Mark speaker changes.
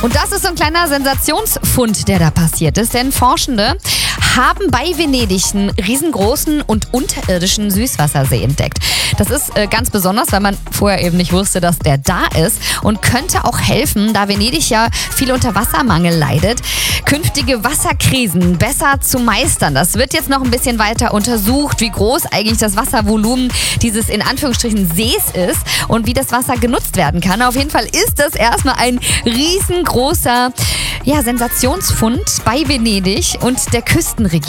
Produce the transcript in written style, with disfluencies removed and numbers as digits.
Speaker 1: Und das ist so ein kleiner Sensationsfund, der da passiert ist, denn Forschende haben bei Venedig einen riesengroßen und unterirdischen Süßwassersee entdeckt. Das ist ganz besonders, weil man vorher eben nicht wusste, dass der da ist und könnte auch helfen, da Venedig ja viel unter Wassermangel leidet, künftige Wasserkrisen besser zu meistern. Das wird jetzt noch ein bisschen weiter untersucht, wie groß eigentlich das Wasservolumen dieses in Anführungsstrichen Sees ist und wie das Wasser genutzt werden kann. Auf jeden Fall ist das erstmal ein riesengroßer Sensationsfund bei Venedig und der Küstenregion.